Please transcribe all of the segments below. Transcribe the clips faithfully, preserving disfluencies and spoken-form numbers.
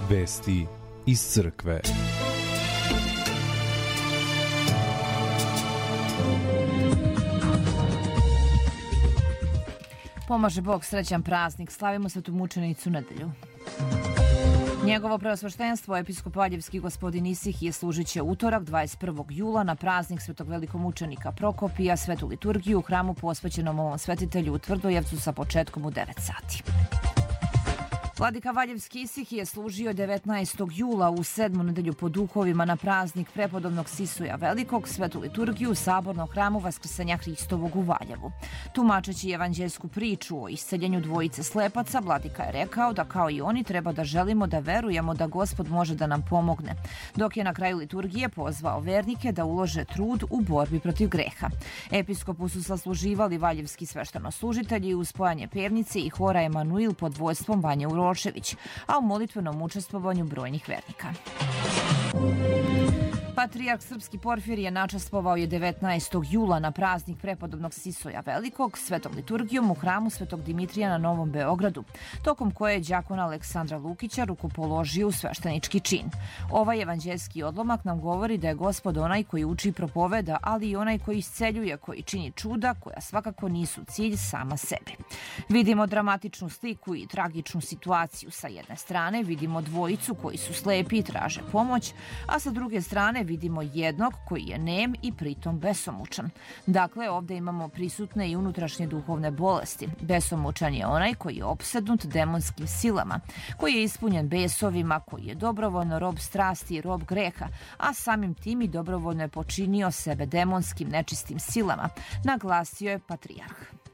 Vesti iz crkve. Pomaže Bog, srećan praznik, slavimo svetu mučenicu nedelju. Njegovo preosveštenstvo, episkop Valjevski gospodin Isihije, služit će utorak dvadeset prvog jula na praznik svetog velikomučenika Prokopija, svetu liturgiju u hramu posvećenom ovom svetitelju u Tvrdojevcu sa početkom u devet sati. Vladika Valjevski Isihije služio devetnaestog jula u sedmu nedelju po duhovima na praznik prepodobnog Sisuja Velikog, svetu liturgiju u sabornom hramu Vaskrsenja Hristovog u Valjevu. Tumačeći evanđelsku priču o isceljenju dvojice slepaca, vladika je rekao da kao i oni treba da želimo da verujemo da Gospod može da nam pomogne, dok je na kraju liturgije pozvao vernike da ulože trud u borbi protiv greha. Episkopu su sasluživali valjevski sveštenoslужitelji uz spojanje pevnice i hora Emanuil pod vođstvom Vanje Urošević, a u molitvenom učestvovanju brojnih vernika. Patrijarh srpski Porfirije načastvovao je devetnaestog jula na praznik prepodobnog Sisoja Velikog svetom liturgijom u hramu svetog Dimitrija na Novom Beogradu, tokom koje je đakon Aleksandra Lukića rukopoložio u sveštenički čin. Ovaj evanđelski odlomak nam govori da je Gospod onaj koji uči i propoveda, ali i onaj koji isceljuje, koji čini čuda, koja svakako nisu cilj sama sebi. Vidimo dramatičnu sliku i tragičnu situaciju. Sa jedne strane vidimo dvojicu koji su slepi i traže pomoć, a sa druge strane vidimo jednog koji je nem i pritom besomučan. Dakle, ovdje imamo prisutne i unutrašnje duhovne bolesti. Besomučan je onaj koji je opsednut demonskim silama, koji je ispunjen besovima, koji je dobrovoljno rob strasti i rob greha, a samim tim i dobrovoljno je počinio sebe demonskim nečistim silama, naglasio je patrijarh.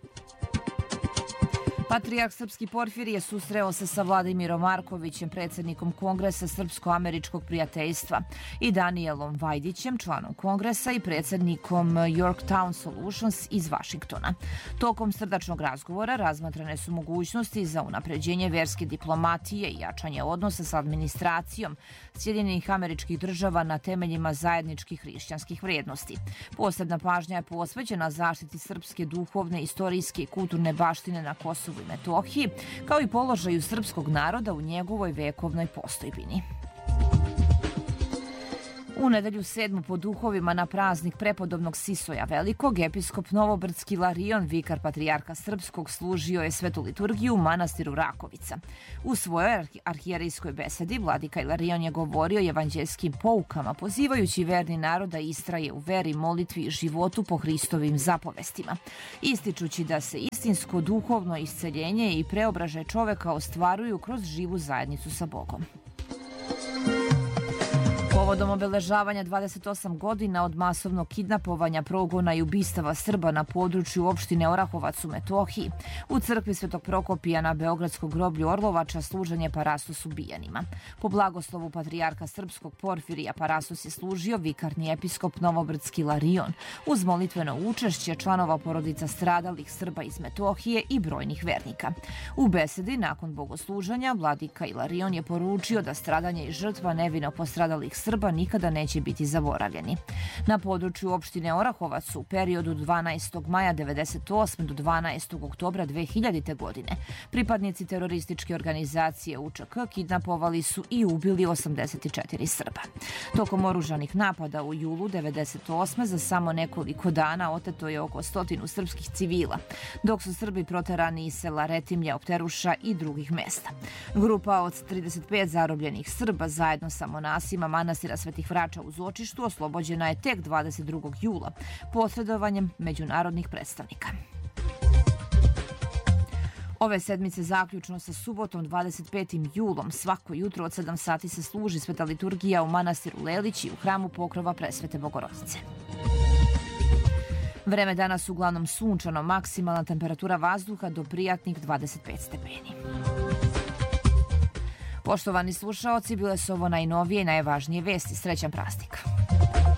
Patrijarh srpski Porfirije susreo se sa Vladimirom Markovićem, predsjednikom Kongresa Srpsko-američkog prijateljstva, i Danielom Vajdićem, članom Kongresa i predsjednikom Yorktown Solutions iz Vašingtona. Tokom srdačnog razgovora razmatrane su mogućnosti za unapređenje verske diplomatije i jačanje odnosa sa administracijom Sjedinjenih Američkih Država na temeljima zajedničkih hrišćanskih vrijednosti. Posebna pažnja je posvećena zaštiti srpske duhovne, istorijske i kulturne baštine na Kosovu i Metohiji, kao i položaju srpskog naroda u njegovoj vekovnoj postojbini. U nedelju sedmu po duhovima na praznik prepodobnog Sisoja Velikog, episkop Novobrdski Ilarion, vikar patrijarha srpskog, služio je svetu liturgiju u manastiru Rakovica. U svojoj arhijerejskoj besedi vladika Ilarion je govorio o evanđelskim poukama, pozivajući verni narod da istraje u veri, molitvi i životu po Hristovim zapovestima, ističući da se istinsko duhovno isceljenje i preobražaj čoveka ostvaruju kroz živu zajednicu sa Bogom. Povodom obeležavanja dvadeset osam godina od masovnog kidnapovanja, progona i ubistava Srba na području opštine Orahovac u Metohiji, u crkvi Svetog Prokopija na Beogradskom groblju Orlovača služen je Parasos ubijanima. Po blagoslovu patrijarha srpskog Porfirija Parasos je služio vikarni episkop Novobrdski Ilarion uz molitveno učešće članova porodica stradalih Srba iz Metohije i brojnih vernika. U besedi nakon bogosluženja vladika Ilarion je poručio da stradanje i žrtva nevino postradalih Srba nikada neće biti zaboravljeni. Na području opštine Orahovac u periodu dvanaestog maja devedeset osme do dvanaestog oktobra dve hiljadite. godine pripadnici terorističke organizacije U Č K kidnapovali su i ubili osamdeset četiri Srba. Tokom oružanih napada u julu devedeset osme za samo nekoliko dana oteto je oko stotinu srpskih civila, dok su Srbi proterani iz sela Retimlja, Opteruša i drugih mesta. Grupa od trideset pet zarobljenih Srba zajedno sa monasima manastira Svetih Vrača u Zočištu oslobođena je tek dvadeset drugog jula posredovanjem međunarodnih predstavnika. Ove sedmice zaključno sa subotom dvadeset petim julom svako jutro od sedam sati se služi sveta liturgija u manastiru Lelići u hramu Pokrova Presvete Bogorodice. Vreme danas uglavnom sunčano, maksimalna temperatura vazduha do prijatnih dvadeset pet stepeni. Poštovani slušaoci, bile su ovo najnovije i najvažnije vesti. Srećan praznik!